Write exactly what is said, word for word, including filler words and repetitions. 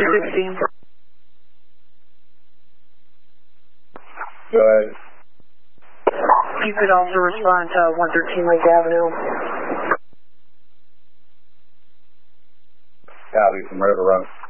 two sixteen. Go ahead. You could also respond to one thirteen Lake Avenue. Copy from River Road.